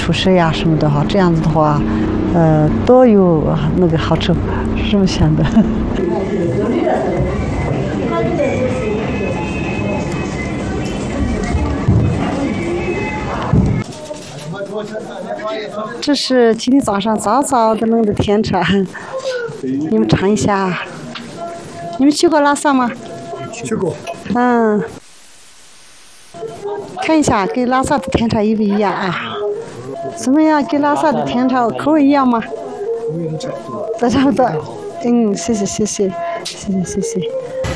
除湿呀什么的哈，这样子的话，都有那个好处，是这么想的。这是今天早上早早的弄的甜茶，你们尝一下。你们去过拉萨吗？ 去过。 看一下跟拉萨的甜茶一不一样啊？怎么样？跟拉萨的甜茶口味一样吗？都差不多。谢谢谢谢谢谢谢谢。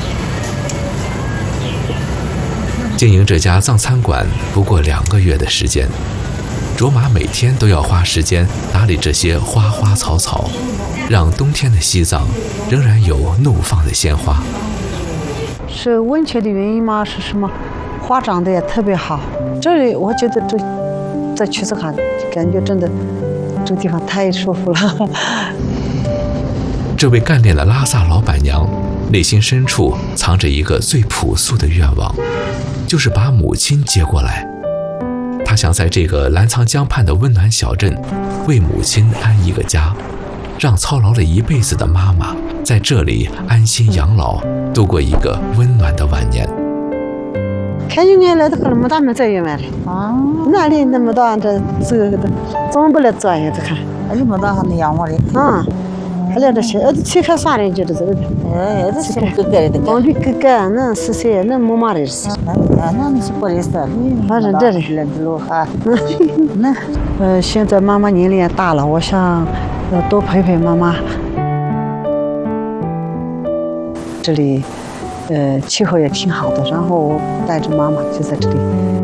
经营这家藏餐馆不过2个月的时间，卓玛每天都要花时间打理这些花花草草，让冬天的西藏仍然有怒放的鲜花。 是温泉的原因吗？是什么？花长得也特别好。这里我觉得在曲子卡感觉真的这个地方太舒服了。 这位干练的拉萨老板娘内心深处藏着一个最朴素的愿望，就是把母亲接过来。她想在这个澜沧江畔的温暖小镇为母亲安一个家，让操劳了一辈子的妈妈在这里安心养老，度过一个温暖的晚年。 看见俺来的可那么大没在远来的啊，哪里那么大这个的，怎么不来做呀？这看， 那么大还能养我的？ 还来这些，去看啥人就是这个的。 这是哥哥的。 我的哥哥，那是谁？那妈妈的是。 那是不认识的。 反正这里。现在妈妈年龄也大了，我想要多陪陪妈妈。这里。气候也挺好的，然后我带着妈妈就在这里。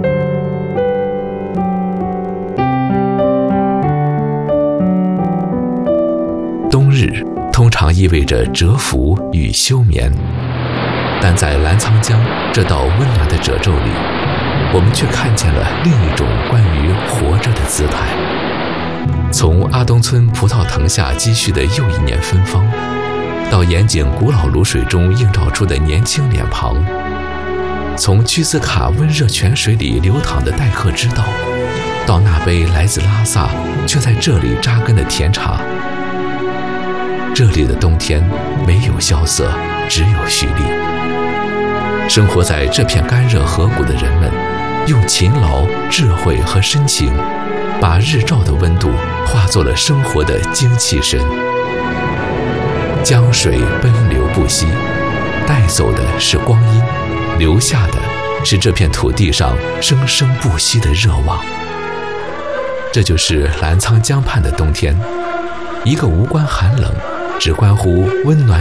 冬日通常意味着蛰伏与休眠，但在澜沧江这道温暖的褶皱里，我们却看见了另一种关于活着的姿态。从阿东村葡萄藤下积蓄的又一年芬芳，到盐井古老卤水中映照出的年轻脸庞，从曲兹卡温热泉水里流淌的代赫之道，到那杯来自拉萨却在这里扎根的甜茶。这里的冬天没有萧瑟，只有蓄力。生活在这片干热河谷的人们，用勤劳、智慧和深情，把日照的温度化作了生活的精气神。江水奔流不息，带走的是光阴，留下的是这片土地上生生不息的热望。这就是澜沧江畔的冬天，一个无关寒冷，只关乎温暖